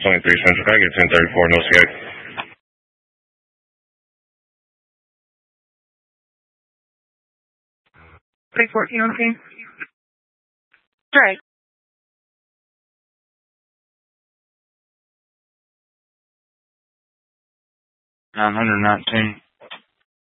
23 Central, can I get 1034 no CA? Take 14 on the scene. Drag. 919.